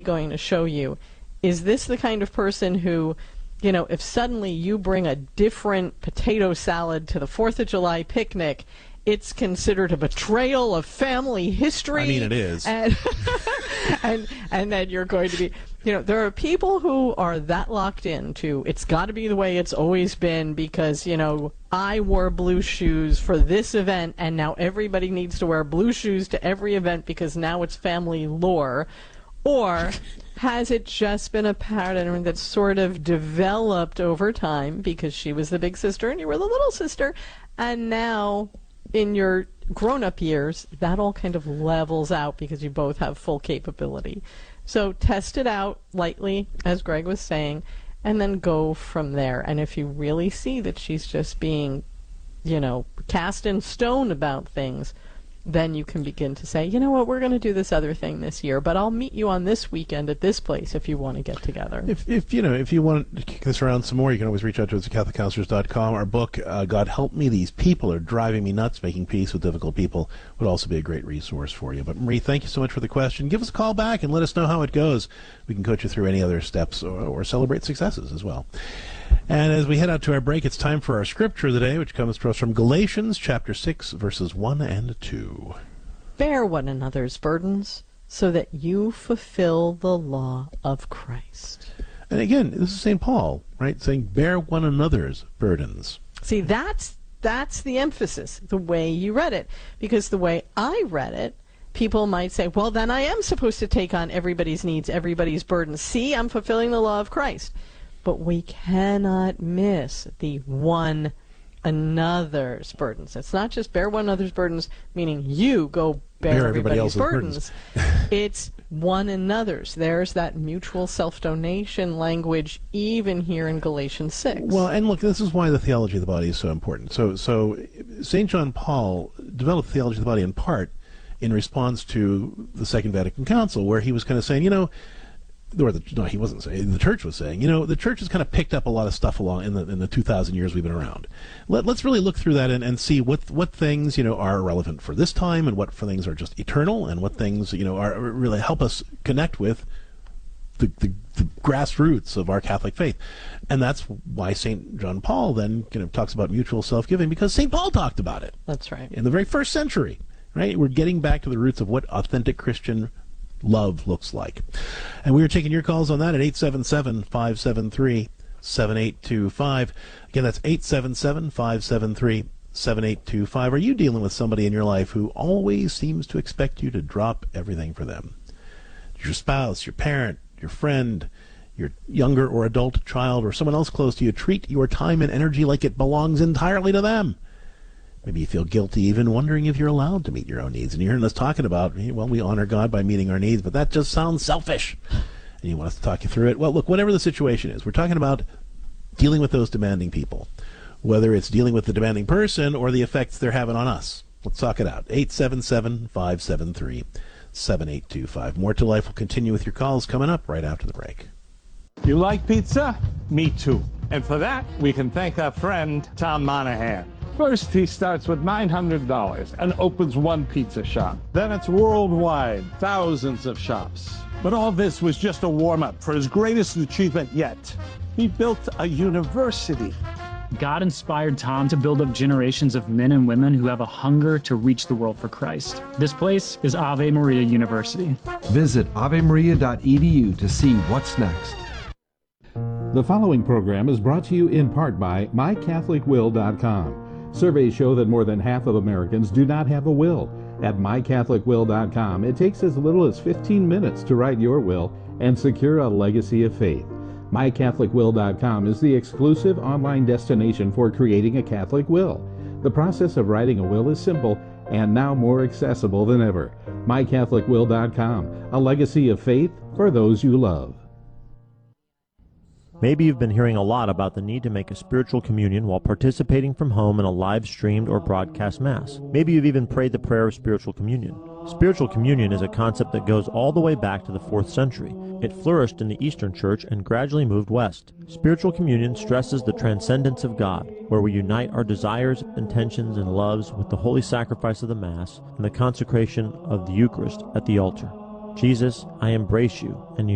going to show you. Is this the kind of person who, you know, if suddenly you bring a different potato salad to the 4th of July picnic, it's considered a betrayal of family history? I mean, it is. And, and then you're going to be, you know, there are people who are that locked into, it's got to be the way it's always been because, you know, I wore blue shoes for this event and now everybody needs to wear blue shoes to every event because now it's family lore. Or has it just been a pattern that's sort of developed over time because she was the big sister and you were the little sister, and now in your grown-up years, that all kind of levels out because you both have full capability. So test it out lightly, as Greg was saying, and then go from there. And if you really see that she's just being, you know, cast in stone about things, then you can begin to say, you know what, we're going to do this other thing this year, but I'll meet you on this weekend at this place if you want to get together. If you want to kick this around some more, you can always reach out to us at CatholicCounselors.com. Our book, God Help Me, These People Are Driving Me Nuts, Making Peace with Difficult People, would also be a great resource for you. But Marie, thank you so much for the question. Give us a call back and let us know how it goes. We can coach you through any other steps or celebrate successes as well. And as we head out to our break, it's time for our scripture of the day, which comes to us from Galatians chapter 6, verses 1 and 2. Bear one another's burdens so that you fulfill the law of Christ. And again, this is St. Paul, right, saying bear one another's burdens. See, that's the emphasis, the way you read it. Because the way I read it, people might say, well, then I am supposed to take on everybody's needs, everybody's burdens. See, I'm fulfilling the law of Christ. But we cannot miss the one another's burdens. It's not just bear one another's burdens, meaning you go bear everybody's burdens. It's one another's. There's that mutual self-donation language even here in Galatians 6. Well, and look, this is why the theology of the body is so important. So St. John Paul developed the theology of the body in part in response to the Second Vatican Council, where he was kind of saying, you know, he wasn't saying, the church was saying, you know, the church has kind of picked up a lot of stuff along in the 2,000 years we've been around. Let's really look through that and see what things, you know, are relevant for this time and what things are just eternal and what things, you know, are really help us connect with the grassroots of our Catholic faith. And that's why St. John Paul then, you know, talks about mutual self-giving, because St. Paul talked about it. That's right. In the very first century, right? We're getting back to the roots of what authentic Christian love looks like. And we are taking your calls on that at 877-573-7825. Again, that's 877-573-7825. Are you dealing with somebody in your life who always seems to expect you to drop everything for them? Your spouse, your parent, your friend, your younger or adult child, or someone else close to you. Treat your time and energy like it belongs entirely to them. Maybe you feel guilty even wondering if you're allowed to meet your own needs. And you're hearing us talking about, well, we honor God by meeting our needs, but that just sounds selfish. And you want us to talk you through it. Well, look, whatever the situation is, we're talking about dealing with those demanding people, whether it's dealing with the demanding person or the effects they're having on us. Let's talk it out. 877-573-7825. More to Life will continue with your calls coming up right after the break. You like pizza? Me too. And for that, we can thank our friend, Tom Monahan. First, he starts with $900 and opens one pizza shop. Then it's worldwide, thousands of shops. But all this was just a warm-up for his greatest achievement yet. He built a university. God inspired Tom to build up generations of men and women who have a hunger to reach the world for Christ. This place is Ave Maria University. Visit avemaria.edu to see what's next. The following program is brought to you in part by MyCatholicWill.com. Surveys show that more than half of Americans do not have a will. At MyCatholicWill.com, it takes as little as 15 minutes to write your will and secure a legacy of faith. MyCatholicWill.com is the exclusive online destination for creating a Catholic will. The process of writing a will is simple and now more accessible than ever. MyCatholicWill.com, a legacy of faith for those you love. Maybe you've been hearing a lot about the need to make a spiritual communion while participating from home in a live-streamed or broadcast Mass. Maybe you've even prayed the prayer of spiritual communion. Spiritual communion is a concept that goes all the way back to the 4th century. It flourished in the Eastern Church and gradually moved west. Spiritual communion stresses the transcendence of God, where we unite our desires, intentions, and loves with the holy sacrifice of the Mass and the consecration of the Eucharist at the altar. Jesus, I embrace you and